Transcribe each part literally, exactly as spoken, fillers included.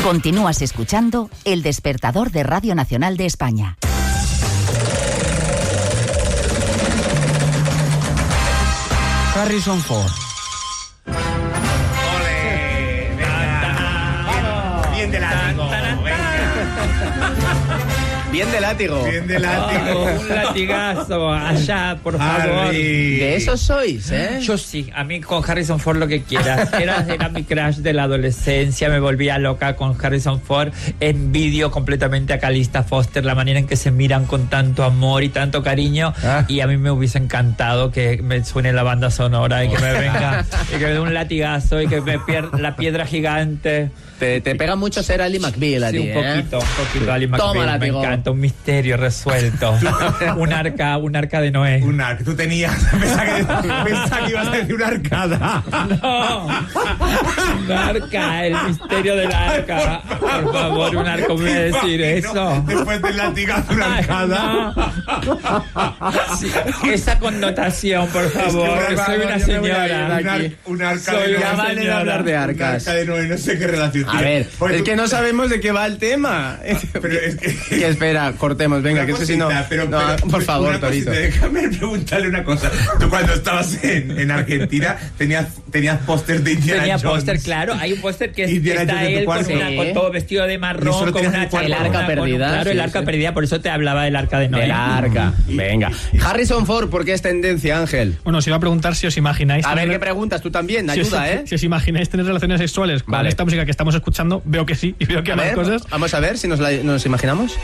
Continúas escuchando El Despertador de Radio Nacional de España. Harrison Ford. ¡Ole! ¡Venga! Bien de látigo. Bien de látigo. Bien de látigo. Oh, un latigazo allá, por favor. Harry. De esos sois, ¿eh? Yo sí, a mí con Harrison Ford lo que quieras. Era, era mi crush de la adolescencia, me volvía loca con Harrison Ford. Envidio completamente a Calista Foster, la manera en que se miran con tanto amor y tanto cariño. Ah. Y a mí me hubiese encantado que me suene la banda sonora y que me venga, y que me dé un latigazo y que me pierda la piedra gigante. Te, te pega mucho ser Ali McBeal a sí, ti, un poquito, ¿eh? un poquito Ali McBeal. Toma, me látigo. encanta, un misterio resuelto. un arca, un arca de Noé. Un arca, tú tenías, pensaba que, pensaba que ibas a decir una arcada. No, un arca, el misterio del arca. Por favor, un arca, me voy a decir eso. No, después del latigazo, una arcada. No. Sí, esa connotación, por favor, es que, soy una señora. Un, ar, un arca soy de Noé. Ya vale de hablar de arcas. Un arca de Noé, no sé qué relación. A ver, pues es tú, que no sabemos de qué va el tema. Pero es que... que espera, cortemos, venga, que esto si no... Pero, no pero, por favor, una Torito. Cosita, déjame preguntarle una cosa. Tú cuando estabas en, en Argentina tenías, tenías pósters de Indiana Tenía Jones. póster, claro. Hay un póster que es, Indiana está Jones en tu él con, cuarto. una, con todo vestido de Y marrón, solo con tenías una el cuarto. chaqueta, El arca con- perdida, Claro, el sí, arca sí. perdida, por eso te hablaba del arca de Noé. El arca. Venga. Harrison Ford, ¿por qué es tendencia, Ángel? Bueno, os iba a preguntar si os imagináis... A ver, tener- ¿qué preguntas? Tú también, si os- ayuda, ¿eh? Si os imagináis tener relaciones sexuales con Vale. esta música que estamos escuchando, veo que sí, y veo que A más ver, cosas. vamos a ver si nos, la, nos imaginamos.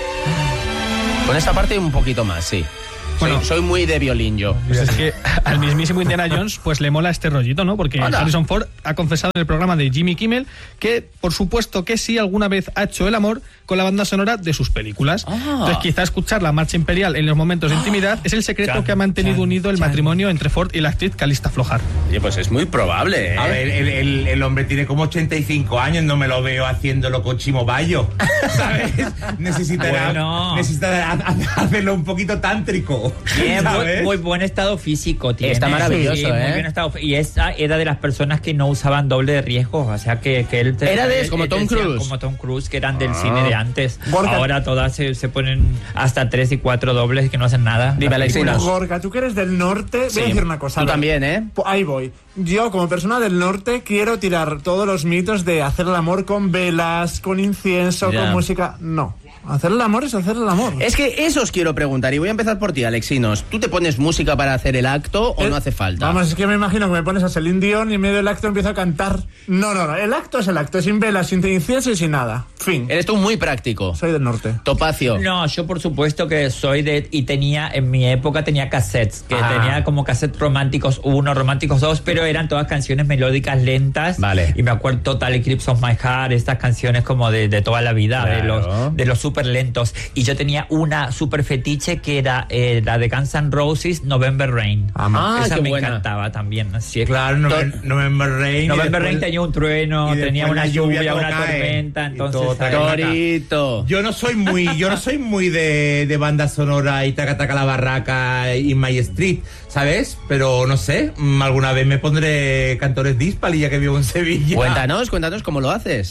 Con esta parte un poquito más, sí. Bueno. soy, soy muy de violín yo. Pues es que al mismísimo Indiana Jones pues le mola este rollito, ¿no? Porque Hola. Harrison Ford ha confesado en el programa de Jimmy Kimmel que, por supuesto que sí, alguna vez ha hecho el amor con la banda sonora de sus películas. Ah. Entonces quizá escuchar la marcha imperial en los momentos de intimidad es el secreto Chan, que ha mantenido chan, unido el chan. matrimonio entre Ford y la actriz Calista Flojar. Oye, pues es muy probable, ¿eh? A ver, el, el, el hombre tiene como ochenta y cinco años, no me lo veo haciéndolo con Chimo Bayo, ¿sabes? Necesitará, Bueno. necesitará ha- hacerlo un poquito tántrico, Bien, muy, ¿sabes? muy buen estado físico tiene. Está maravilloso, Sí, ¿eh? Muy bien estado. Y esa era de las personas que no usaban doble de riesgo. O sea, que, que él... Era de- él- como él Tom decía, Cruise. Como Tom Cruise, que eran del Ah. cine de antes. Gorka. Ahora todas se, se ponen hasta tres y cuatro dobles que no hacen nada. Dime, Alexinos. Gorka, tú que eres del norte, voy Sí. a decir una cosa. Tú a ver. también, ¿eh? Po- Ahí voy. Yo, como persona del norte, quiero tirar todos los mitos de hacer el amor con velas, con incienso, Ya. con música. No. Hacer el amor es hacer el amor. Es que eso os quiero preguntar, y voy a empezar por ti, Alexinos. ¿Tú te pones música para hacer el acto o Eh, no hace falta? Vamos, es que me imagino que me pones a Celine Dion y en medio del acto empiezo a cantar. No, no, no. El acto es el acto, sin velas, sin incienso y sin nada. Fin. Eres tú muy práctico. Soy del norte. Topacio. No, yo por supuesto que soy de... Y tenía, en mi época tenía cassettes, que Ah. tenía como cassettes románticos uno, románticos dos, pero eran todas canciones melódicas lentas. Vale. Y me acuerdo Total Eclipse of My Heart, estas canciones como de, de toda la vida, de Claro. los de los súper lentos. Y yo tenía una súper fetiche que era eh, la de Guns N' Roses, November Rain. Ah, Esa qué me buena. encantaba también. Así es. Claro, November, November Rain. y November después- Rain tenía un trueno, y después tenía una la lluvia, lluvia, todo una cae, tormenta, y entonces... todo está- cae. Torito. Yo no soy muy, yo no soy muy de, de banda sonora y taca taca la barraca y My Street, ¿sabes? Pero no sé, mm, alguna vez me pondré Cantores Dispal y ya que vivo en Sevilla. Cuéntanos, cuéntanos cómo lo haces.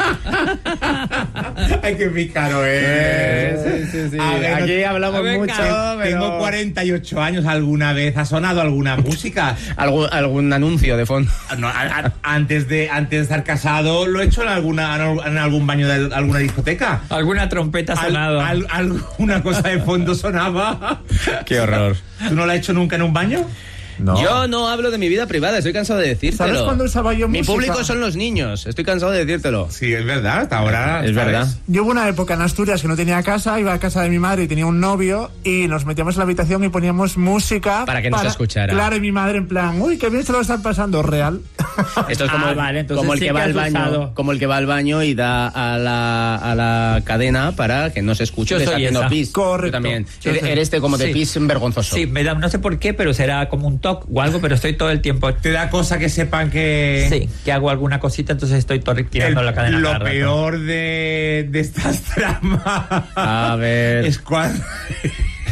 Ay, qué pícaro, eh. Sí, sí, sí. A ver, Aquí no- hablamos venga, mucho, Tengo pero... cuarenta y ocho años, ¿alguna vez ha sonado alguna música? Algún, algún anuncio de fondo. No, a- a- antes de antes de estar casado lo he hecho en alguna en algún baño de alguna discoteca. Alguna trompeta ha Al- sonado. al- alguna cosa de fondo sonaba. Qué horror. ¿Tú no la has hecho nunca en un baño? No. Yo no hablo de mi vida privada, estoy cansado de decírtelo. ¿Sabes cuándo usaba yo Mi música? público son los niños, estoy cansado de decírtelo. Sí, es verdad, hasta ahora. Es ¿sabes? verdad. Yo hubo una época en Asturias que no tenía casa, iba a casa de mi madre y tenía un novio y nos metíamos en la habitación y poníamos música Para que nos escuchara. Claro, y mi madre en plan, uy, qué bien se lo están pasando, real. Esto es como, Ah, vale, entonces como el sí que que va has al baño, usado. como el que va al baño y da a la, a la cadena para que no se escuche Yo que está soy haciendo esa. pis. Correcto. Tú también. Yo Eres, soy- eres de como de Sí. pis vergonzoso. Sí, me da, no sé por qué, pero será como un toque o algo, pero estoy todo el tiempo. Te da cosa que sepan que. Sí, que hago alguna cosita, entonces estoy todo tirando El- la cadena. lo cada rato. peor de, de estas tramas A ver. es cuando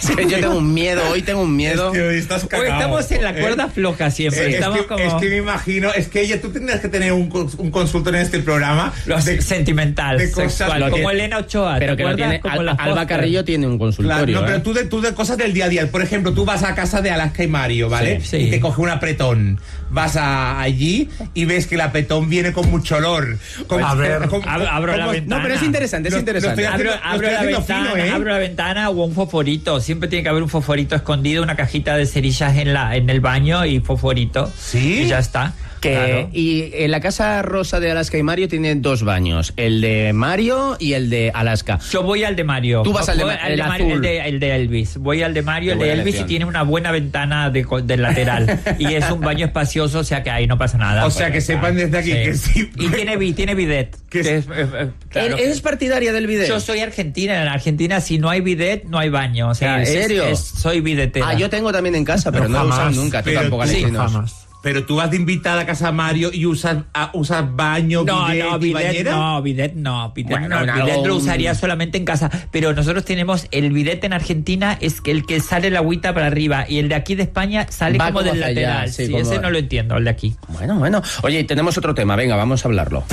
Es que yo tengo un miedo, hoy tengo un miedo. Es que hoy estás Hoy cagao, estamos en la ¿eh? cuerda floja siempre. Es, Estamos que, como... es que me imagino, es que ella, tú tendrías que tener un, cons- un consultor en este programa. Lo de- sentimental, de cosas- sexual, lo como que- Elena Ochoa. Pero ¿te que lo acuerdas? tiene, Como Al- la Alba Foster. Carrillo tiene un Claro, consultorio. no, pero ¿eh? tú de, tú de cosas del día a día. Por ejemplo, tú vas a casa de Alaska y Mario, ¿vale? Sí, sí. Y te coge un apretón. Vas a, allí y ves que el apretón viene con mucho olor. Con- A ver, con- ab- abro la como- ventana. No, pero es interesante, es Lo- lo interesante. estoy Abro, haciendo- abro lo estoy la haciendo ventana, fino, ¿eh? abro la ventana o un fosforito. Siempre tiene que haber un fosforito escondido, una cajita de cerillas en la en el baño y fosforito. ¿Sí? Y ya está. Que, Claro. Y en la casa rosa de Alaska y Mario tiene dos baños, el de Mario y el de Alaska. Yo voy al de Mario. Tú vas al de Voy Ma- el Mario, azul. el de, el de Elvis. Voy al de Mario, Qué el de buena Elvis elección. y tiene una buena ventana de, co- del lateral. Y es un baño espacioso, o sea que ahí no pasa nada. O sea, que sepan desde aquí que sí. Y tiene, bi- tiene bidet. Que que es- es- eh, eh, claro que- ¿Eres partidaria del video? Yo soy argentina. En Argentina, si no hay bidet, no hay baño. O sea, ¿En es- serio? es- soy bidetera. Ah, yo tengo también en casa, pero No, no, lo usan jamás. nunca. Tú Pero tampoco, sí, Alecinos. jamás. Pero tú vas de invitada a casa de Mario y usas, a- usas baño, No, bidet no, y bidet bañera. no, bidet no, bidet Bueno, no, en bidet algo- lo usaría solamente en casa, pero nosotros tenemos el bidet en Argentina es que el que sale la agüita para arriba y el de aquí de España sale Va como como del hacia allá, lateral, sí, sí, como- ese no lo entiendo, el de aquí. Bueno, bueno. Oye, tenemos otro tema. Venga, vamos a hablarlo.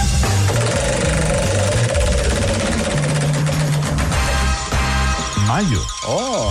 Mayo. Oh.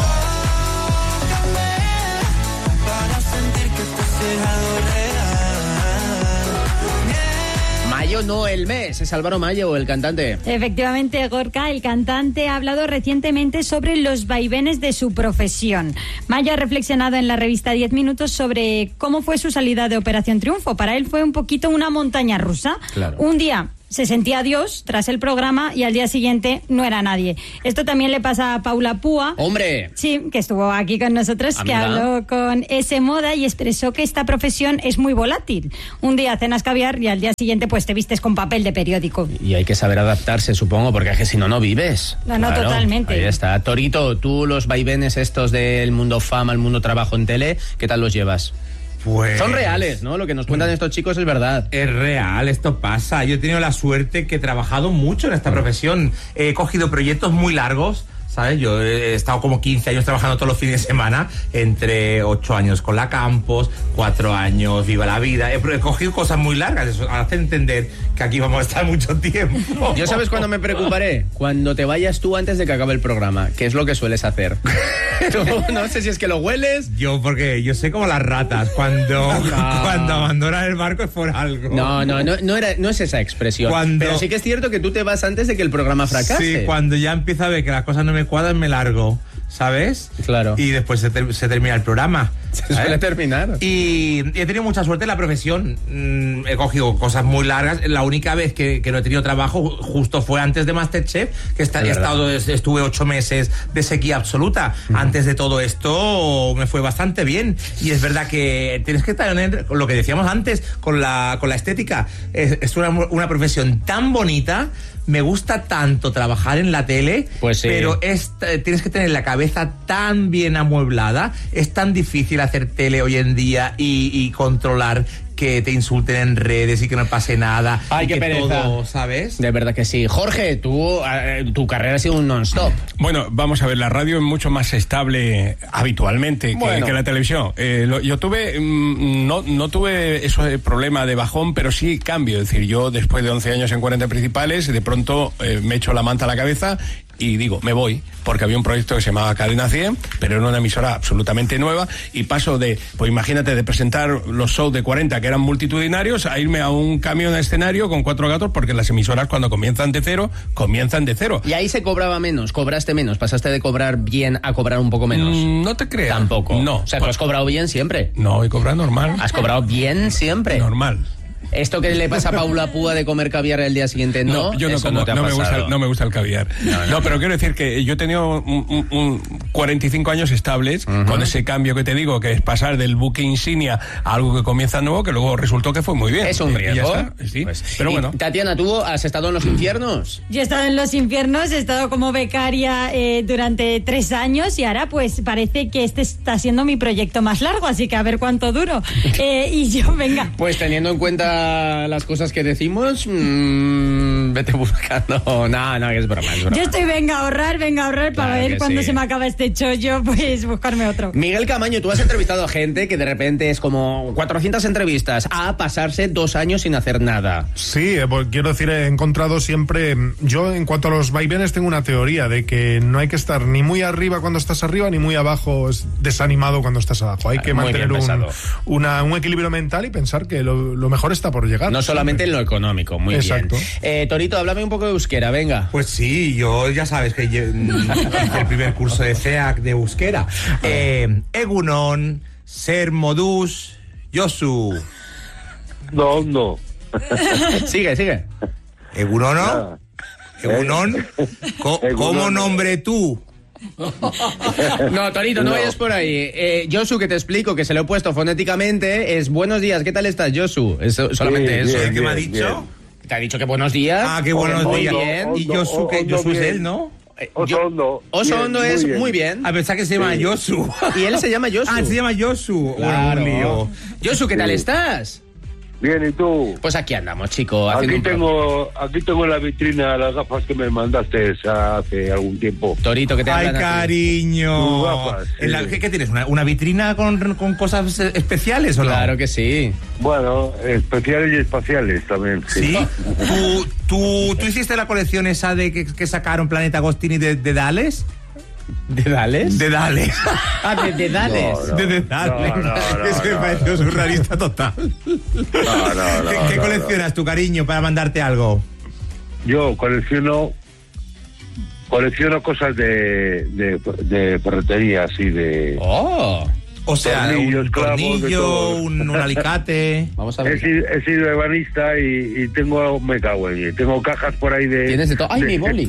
Mayo no el mes, es Álvaro Mayo, el cantante. Efectivamente, Gorka, el cantante, ha hablado recientemente sobre los vaivenes de su profesión. Mayo ha reflexionado en la revista diez minutos sobre cómo fue su salida de Operación Triunfo. Para él fue un poquito una montaña rusa. Claro. Un día se sentía Dios tras el programa y al día siguiente no era nadie. Esto también le pasa a Paula Púa. ¡Hombre! Sí, que estuvo aquí con nosotros, que Amiga. habló con S Moda y expresó que esta profesión es muy volátil. Un día cenas caviar y al día siguiente pues te vistes con papel de periódico. Y hay que saber adaptarse, supongo, porque es que si no, no vives. No, no, totalmente. Ahí está. Torito, tú los vaivenes estos del mundo fama, el mundo trabajo en tele, ¿qué tal los llevas? Pues... Son reales, ¿no? Lo que nos cuentan estos chicos es verdad. Es real, esto pasa. Yo he tenido la suerte que he trabajado mucho en esta profesión. He cogido proyectos muy largos, ¿sabes? Yo he estado como quince años trabajando todos los fines de semana, entre ocho años con la Campos, cuatro años Viva la Vida. He, he cogido cosas muy largas, eso hace entender que aquí vamos a estar mucho tiempo. Yo, ¿sabes cuándo me preocuparé? Cuando te vayas tú antes de que acabe el programa, que es lo que sueles hacer. Tú, no sé si es que lo hueles. Yo, porque yo sé como las ratas, cuando, No. cuando abandonan el barco es por algo. No, no, no, no, era, no es esa expresión. Cuando- Pero sí que es cierto que tú te vas antes de que el programa fracase. Sí, cuando ya empiezo a ver que las cosas no me cuadran, me largo, ¿sabes? Claro. Y después se, ter- se termina el programa. Se ¿sabes? suele terminar. Y y he tenido mucha suerte en la profesión. Mm, he cogido cosas muy largas. La única vez que, que no he tenido trabajo justo fue antes de Masterchef, que esta- Es he verdad. estado, estuve ocho meses de sequía absoluta. Antes de todo esto me fue bastante bien. Y es verdad que tienes que tener, lo que decíamos antes, con la, con la estética. Es, es una, una profesión tan bonita. Me gusta tanto trabajar en la tele, Pues sí. pero es, eh, tienes que tener la cabeza tan bien amueblada. Es tan difícil hacer tele hoy en día y, y controlar que te insulten en redes y que no pase nada. Ay, y qué que pereza. todo, ¿sabes? De verdad que sí. Jorge, tú, eh, tu carrera ha sido un non-stop. Bueno, vamos a ver, la radio es mucho más estable habitualmente que, Bueno. que la televisión. Eh, lo- yo tuve, mm, no, no tuve ese problema de bajón, pero sí cambio. Es decir, yo después de once años en cuarenta principales, de pronto eh, me echo la manta a la cabeza y digo, me voy, porque había un proyecto que se llamaba Cadena cien, pero era una emisora absolutamente nueva, y paso de, pues imagínate, de presentar los shows de cuarenta que eran multitudinarios, a irme a un camión a escenario con cuatro gatos, porque las emisoras cuando comienzan de cero, comienzan de cero. Y ahí se cobraba menos, cobraste menos, pasaste de cobrar bien a cobrar un poco menos. Mm, no te creas. Tampoco. No. O sea, tú has cobrado bien siempre. No, he cobrado normal. Has cobrado bien siempre. Normal. Esto que le pasa a Paula Púa de comer caviar el día siguiente, no, yo no eso como, no te ha no me gusta, pasado. no me gusta el caviar. No, pero quiero decir que yo he tenido un, un- un cuarenta y cinco años estables, Ujú. con ese cambio que te digo, que es pasar del buque insignia a algo que comienza nuevo, que luego resultó que fue muy bien. Es un Y ya riesgo. está, sí. Pues, pero y, bueno. Tatiana, ¿tú has estado en los infiernos? Yo he estado en los infiernos, he estado como becaria eh, durante tres años y ahora pues parece que este está siendo mi proyecto más largo, así que a ver cuánto duro. Eh, y yo, venga. Pues teniendo en cuenta las cosas que decimos, mmm, vete buscando. No, no, que es broma, es broma. Yo estoy, venga a ahorrar, venga a ahorrar para Claro ver que cuándo sí. se me acaba este este chollo, pues buscarme otro. Miguel Camaño, tú has entrevistado a gente que de repente es como cuatrocientas entrevistas a pasarse dos años sin hacer nada. Sí, eh, pues, quiero decir, he encontrado siempre... Yo, en cuanto a los vaivenes, tengo una teoría de que no hay que estar ni muy arriba cuando estás arriba, ni muy abajo, es desanimado cuando estás abajo. Hay que Muy mantener bien un, pensado. una, un equilibrio mental y pensar que lo, lo mejor está por llegar. No solamente en lo económico, muy Exacto. bien. Eh, Torito, háblame un poco de euskera, venga. Pues sí, yo ya sabes que yo, hice el primer curso de C E A C de euskera. Eh, Egunon, Ser Modus, Josu. No, no. Sigue, sigue. Egunon, Ah. ¿no? Egunon, Co- Egunon. ¿cómo nombre tú? No, Torito, no, No. vayas por ahí. Eh, Josu, que te explico, que se lo he puesto fonéticamente, es buenos días, ¿qué tal estás, Josu? Es solamente Sí, eso. bien, ¿Qué me ha bien, dicho? bien. Te ha dicho que buenos días. Ah, qué buenos Muy días. bien. Y Josu, que Ondo Josu es bien. él, ¿no? Eh, Oso yo- Hondo. Oso Bien, Hondo muy es bien. muy bien. A pensar que se llama Sí. Josu. Y él se llama Josu. Ah, se llama Josu. Claro. Un lío. Josu, ¿qué tal Sí. estás? Bien, ¿y tú? Pues aquí andamos, chico. haciendo Aquí un pro- tengo, aquí tengo en la vitrina las gafas que me mandaste hace algún tiempo. Torito, que te Ay, hablan a ti. cariño. Tus gafas, En la- sí. ¿qué, qué tienes? ¿Una, una vitrina con, con cosas eh, especiales o no? Claro que sí. Bueno, especiales y espaciales también. ¿Sí? ¿Tú, tú, ¿Tú hiciste la colección esa de que, que sacaron Planeta Agostini de, de Dales? ¿De Dales? De Dales. Ah, de, de Dales. No, no. De, de Dales. No, no, no, Eso me no, pareció no. surrealista total. No, no, no, ¿Qué, qué no, coleccionas tu cariño para mandarte algo? Yo colecciono colecciono cosas de, de, de ferretería, así de... Oh. O sea, Tornillos, un clavos, de tornillo, todo. un, un alicate. Vamos a He ver. sido, he sido ebanista y, y tengo, me cago en ello. Tengo cajas por ahí de... Tienes de todo. ¡Ay, mi boli!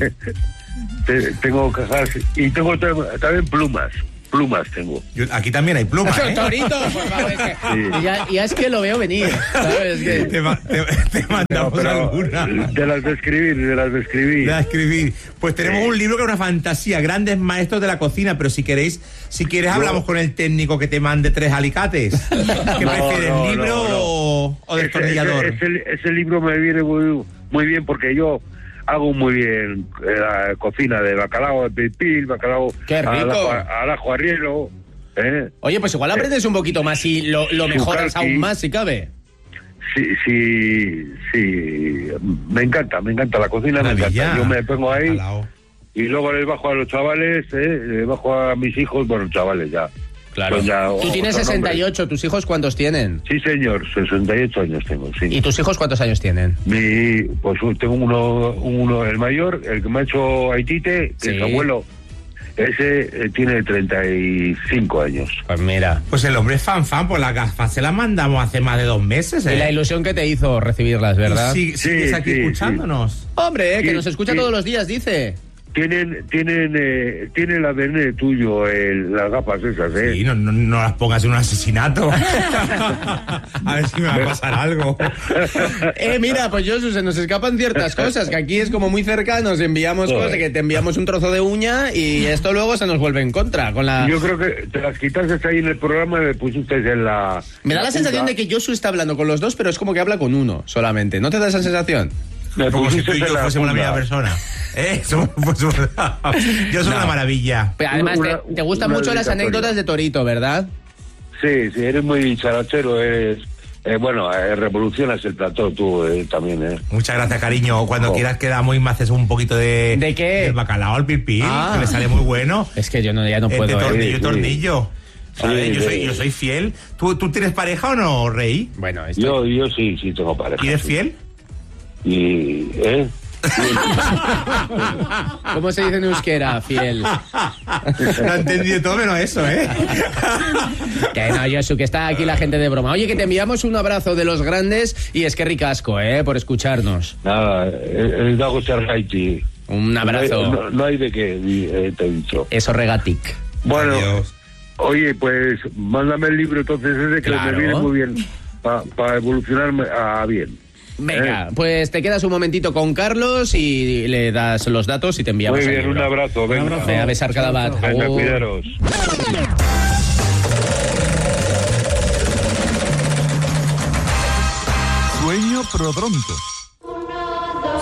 Te- tengo cajas y tengo tam- también plumas. Plumas tengo. Yo- aquí también hay plumas, ¿eh? Torito, por favor. Es que, Sí. ya, ya es que lo veo venir. ¿Sabes? Es que- Te, ma- te- te mandamos Pero alguna. de las de escribir, de las de escribir. De escribir. Pues tenemos Sí. un libro que es una fantasía, grandes maestros de la cocina, pero si queréis, si quieres hablamos con el técnico que te mande tres alicates. ¿Qué No, prefieres, no, libro no, no. o, o destornillador? Ese, ese- ese libro me viene muy, muy bien porque yo hago muy bien eh, la cocina de bacalao de pipil, bacalao ¡Qué rico! al ajo, al ajo arriero, ¿eh? Oye, pues igual aprendes un poquito más y lo, lo mejoras Sukaki. aún más si cabe. Sí, sí, sí, me encanta, me encanta la cocina, me Maravilla. encanta. Yo me pongo ahí Alao. y luego les bajo a los chavales, ¿eh? Les bajo a mis hijos, bueno, chavales ya. Claro. Pues ya, Tú tienes otro sesenta y nombre. ocho, ¿tus hijos cuántos tienen? Sí, señor, sesenta y ocho años tengo, sí. ¿Y tus hijos cuántos años tienen? Mi, pues tengo uno, uno, el mayor, el que me ha hecho Haitite, que Sí. es abuelo, ese eh, tiene treinta y cinco años. Pues mira. Pues el hombre es fan fan, pues las gafas se las mandamos hace más de dos meses, ¿eh? Y la ilusión que te hizo recibirlas, ¿verdad? Y si- sigues Sí, aquí sí, escuchándonos. Hombre, eh, que Sí, nos escucha sí. todos los días, dice. Tienen, tienen, eh, tienen el A D N tuyo, el, las gafas esas, ¿eh? Sí, no, no, no las pongas en un asesinato. A ver si me va a pasar algo. Eh, mira, pues Josu, se nos escapan ciertas cosas, que aquí es como muy cerca, nos enviamos Joder. cosas, que te enviamos un trozo de uña y esto luego se nos vuelve en contra. Con la... Yo creo que te las quitaste ahí en el programa y me pusiste en la... Me da la sensación de que Josu está hablando con los dos, pero es como que habla con uno solamente. ¿No te da esa sensación? Me Como si pusiste tú y en yo la fuésemos la funda. misma persona. ¿Eh? Somos- pues, yo soy No. una maravilla. Pero además, Una- te, te gustan una mucho las dedicatoria. anécdotas de Torito, ¿verdad? Sí, sí, eres muy charachero, eres... eh, bueno, eh, revolucionas el plató tú eh, también, ¿eh? Muchas gracias, cariño. Cuando Oh. quieras quedamos y me haces un poquito de... ¿De qué? Del bacalao al pipí, Ah. que le sale muy bueno. Es que yo no, ya no Eh, puedo. de ¿eh? tornillo, sí. tornillo. ¿Sabes? Sí, yo, soy, sí. yo soy fiel. ¿Tú, ¿Tú tienes pareja o no, Rey? Bueno, esto... Yo, yo sí, sí tengo pareja. ¿Y eres sí. fiel? Y, ¿eh? ¿Cómo se dice en euskera, fiel? No he entendido todo menos eso, ¿eh? Que no, Josu, que está aquí la gente de broma. Oye, que te enviamos un abrazo de los grandes y es que ricasco, ¿eh? Por escucharnos. Nada, el, el Dago Sergaiti. Un abrazo. No, no, no hay de qué, eh, te he dicho. Eso regatic. Bueno, Adiós. oye, pues mándame el libro entonces ese que Claro. me viene muy bien para evolucionarme a bien. Venga, Eh. pues te quedas un momentito con Carlos y le das los datos y te enviamos Muy el bien, un libro. abrazo. Venga, Ve a besar cada bat. Venga, Agur. cuidaros. Sueño prodronto.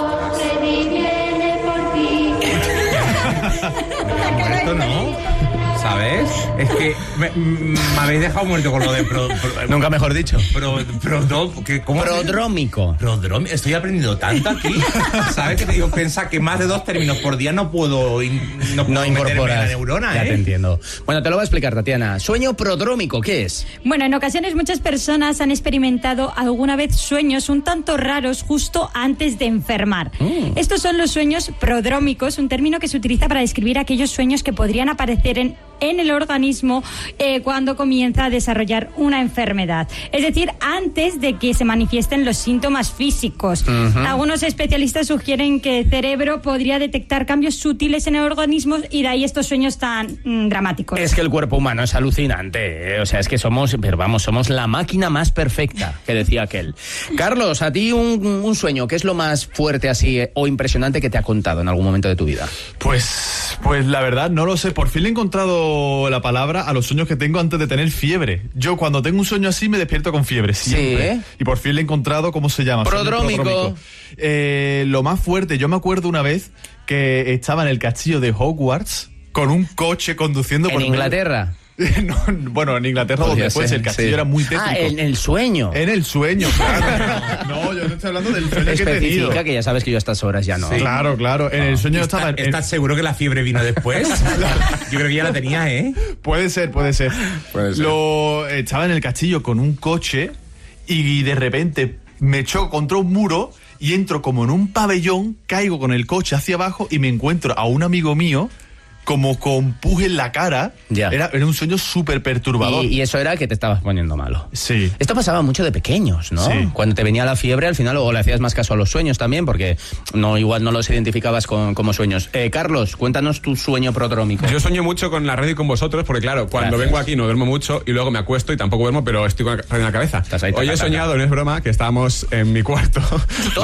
Esto no. ¿sabes? Es que me, me habéis dejado muerto con lo de pro, pro, nunca mejor dicho. Pro, pro, pro, que, ¿cómo Prodrómico. Prodrómico. Estoy aprendiendo tanto aquí. ¿Sabes? Que te digo, pensar que más de dos términos por día no puedo, in, no puedo no incorporar la neurona, ya ¿eh? te entiendo. Bueno, te lo voy a explicar, Tatiana. Sueño prodrómico, ¿qué es? Bueno, en ocasiones muchas personas han experimentado alguna vez sueños un tanto raros justo antes de enfermar. Mm. Estos son los sueños prodrómicos, un término que se utiliza para describir aquellos sueños que podrían aparecer en, en el organismo eh, cuando comienza a desarrollar una enfermedad. Es decir, antes de que se manifiesten los síntomas físicos. Uh-huh. Algunos especialistas sugieren que el cerebro podría detectar cambios sutiles en el organismo y de ahí estos sueños tan mm, dramáticos. Es que el cuerpo humano es alucinante, ¿eh? O sea, es que somos, pero vamos, somos la máquina más perfecta, que decía aquel. Carlos, a ti un, un sueño, ¿qué es lo más fuerte así eh, o impresionante que te ha contado en algún momento de tu vida? Pues, pues la verdad no lo sé, por fin le he encontrado la palabra a los sueños que tengo antes de tener fiebre. Yo cuando tengo un sueño así me despierto con fiebre siempre. ¿Sí, eh? Y por fin le he encontrado cómo se llama. Prodrómico. Prodrómico. Eh, lo más fuerte, yo me acuerdo una vez que estaba en el castillo de Hogwarts con un coche conduciendo ¿En por Inglaterra? No, bueno, en Inglaterra donde después el castillo sí. era muy técnico. Ah, en el sueño. En el sueyo, claro. No, yo no estoy hablando del sueño que he tenido. Especifica que ya sabes que yo a estas horas ya no. Sí. Claro, claro. En el sueño ¿Está, estaba... En... ¿Estás seguro que la fiebre vino después? Yo creo que ya la tenía, ¿eh? Puede ser, puede ser. Puede ser. Lo, estaba en el castillo con un coche y de repente me choco contra un muro y entro como en un pabellón, caigo con el coche hacia abajo y me encuentro a un amigo mío como con puje en la cara. Ya. Era, era un sueño súper perturbador. Y, y eso era que te estabas poniendo malo. Sí. Esto pasaba mucho de pequeños, ¿no? Sí. Cuando te venía la fiebre, al final, o le hacías más caso a los sueños también, porque no igual no los identificabas con, como sueños. Eh, Carlos, cuéntanos tu sueño prodrómico. Yo sueño mucho con la radio y con vosotros, porque claro, cuando Gracias. vengo aquí no duermo mucho y luego me acuesto y tampoco duermo, pero estoy con la radio en la cabeza. Estás ahí, Hoy he taca, soñado, taca. no es broma, que estábamos en mi cuarto.